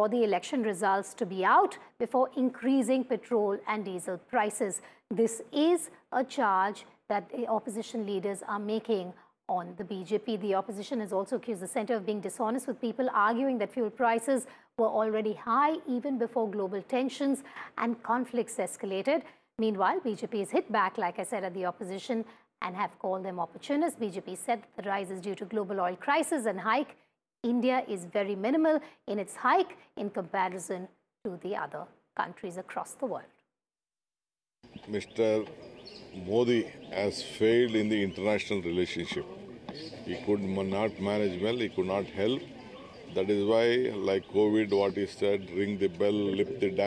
for the election results to be out before increasing petrol and diesel prices. This is a charge that the opposition leaders are making on the BJP. The opposition has also accused the centre of being dishonest, with people arguing that fuel prices were already high even before global tensions and conflicts escalated. Meanwhile, BJP has hit back, like I said, at the opposition and have called them opportunists. BJP said that the rise is due to global oil crisis and hike. India is very minimal in its hike in comparison to the other countries across the world. Mr. Modi has failed in the international relationship. He could not manage well, he could not help. That is why, like COVID, what he said, ring the bell, lift the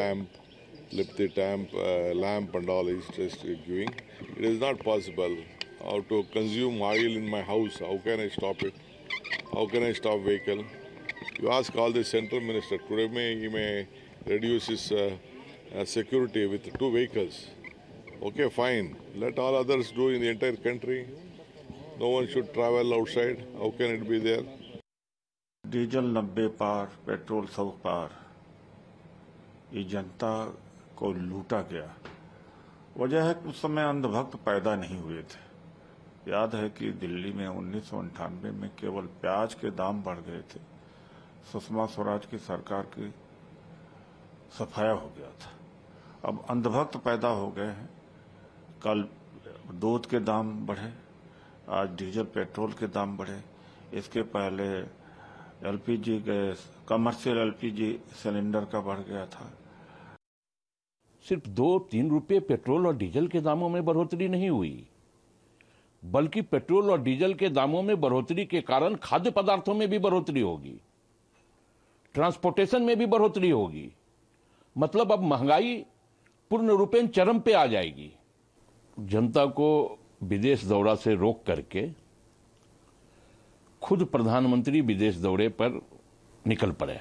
lamp and all is just giving. It is not possible. How to consume oil in my house, how can I stop it? How can I stop vehicle? You ask all the central minister, today he may reduce his security with 2 vehicles. Okay, fine. Let all others do in the entire country. No one should travel outside. How can it be there? Diesel 90 par, petrol 100 पार, ये जनता को लूटा गया। वजह है कि उस समय अंधभक्त पैदा नहीं हुए थे। याद है कि दिल्ली में 1998 में केवल प्याज के दाम बढ़ गए थे, सुषमा स्वराज की सरकार की सफाया हो गया था। अब अंधभक्त पैदा हो गए हैं। कल दूध के दाम बढ़े, आज डीजल पेट्रोल के दाम बढ़े। इसके पहले LPG gas, commercial LPG cylinder का बढ़ गया था। सिर्फ 2-3 रुपये पेट्रोल और डीजल के दामों में बढ़ोतरी नहीं हुई, बल्कि पेट्रोल और डीजल के दामों में बढ़ोतरी के कारण खाद्य पदार्थों में भी बढ़ोतरी होगी, ट्रांसपोर्टेशन में भी बढ़ोतरी होगी। मतलब अब महंगाई पूर्ण रूपेण चरम पे आ जाएगी। जनता को विदेश दौरा से रोक करके खुद प्रधानमंत्री विदेश दौरे पर निकल पड़े।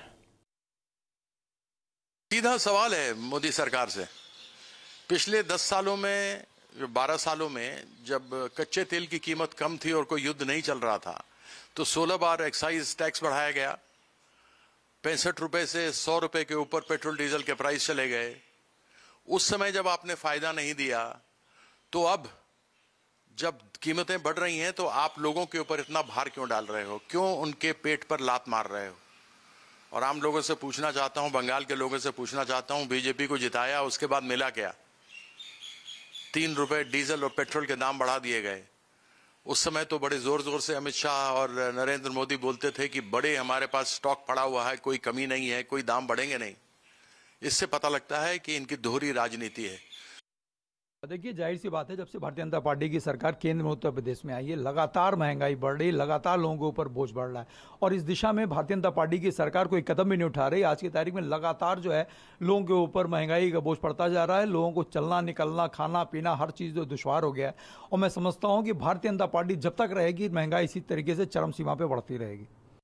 सीधा सवाल है मोदी सरकार से। पिछले 10 सालों में, 12 सालों में जब कच्चे तेल की कीमत कम थी और कोई युद्ध नहीं चल रहा था, तो 16 बार एक्साइज टैक्स बढ़ाया गया। 65 रुपए से 100 रुपए के ऊपर पेट्रोल डीजल के प्राइस चले गए। उस समय जब आपने फायदा नहीं दिया, तो अब जब कीमतें बढ़ रही हैं तो आप लोगों के ऊपर इतना भार क्यों डाल रहे हो? क्यों उनके पेट पर लात मार रहे हो? और आम लोगों से पूछना चाहता हूं, बंगाल के लोगों से पूछना चाहता हूं, बीजेपी को जिताया, उसके बाद मिला क्या? 3 रुपए डीजल और पेट्रोल के दाम बढ़ा दिए गए। उस समय तो बड़े जोर जोर से अमित शाह और नरेंद्र मोदी बोलते थे कि बड़े हमारे पास स्टॉक पड़ा हुआ है, कोई कमी नहीं है, कोई दाम बढ़ेंगे नहीं। इससे पता लगता है कि इनकी दोहरी राजनीति है। देखिए, जाहिर सी बात है, जब से भारतीय जनता पार्टी की सरकार केंद्र में उत्तर प्रदेश में आई है, लगातार महंगाई बढ़ रही है, लगातार लोगों के ऊपर बोझ बढ़ रहा है। और इस दिशा में भारतीय जनता पार्टी की सरकार कोई कदम भी नहीं उठा रही। आज की तारीख में लगातार जो है लोगों के ऊपर महंगाई का बोझ पड़ता जा रहा है। लोगों को चलना, निकलना, खाना पीना, हर चीज़ जो दुश्वार हो गया है। और मैं समझता हूँ कि भारतीय जनता पार्टी जब तक रहेगी, महंगाई इसी तरीके से चरम सीमा पर बढ़ती रहेगी।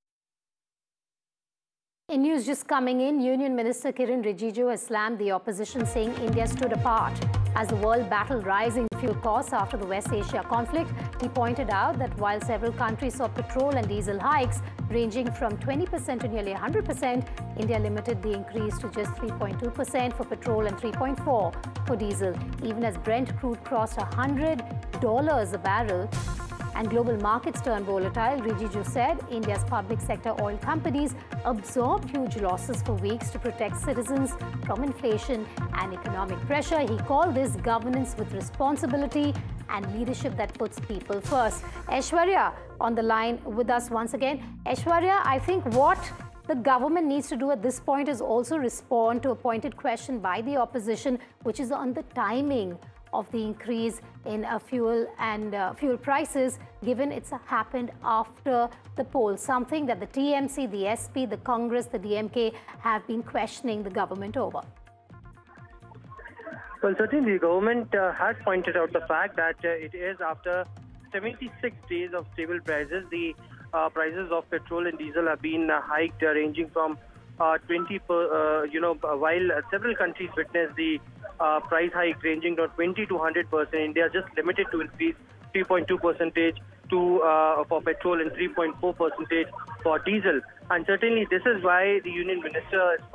In news just coming in, Union Minister Kiren Rijiju has slammed the opposition, saying India stood apart as the world battled rising fuel costs after the West Asia conflict. He pointed out that while several countries saw petrol and diesel hikes ranging from 20% to nearly 100%, India limited the increase to just 3.2% for petrol and 3.4% for diesel. Even as Brent crude crossed $100 a barrel, and global markets turned volatile, Rijiju said India's public sector oil companies absorbed huge losses for weeks to protect citizens from inflation and economic pressure. He called this governance with responsibility and leadership that puts people first. Aishwarya on the line with us once again. Aishwarya, I think what the government needs to do at this point is also respond to a pointed question by the opposition, which is on the timing of the increase in fuel and fuel prices, given it's happened after the poll, something that the TMC, the SP, the Congress, the DMK have been questioning the government over. Well, certainly the government has pointed out the fact that it is after 76 days of stable prices. The prices of petrol and diesel have been hiked, ranging from 20 while several countries witnessed the price hike ranging from 20 to 100%. India just limited to increase 3.2% for petrol and 3.4% for diesel. And certainly this is why the Union Minister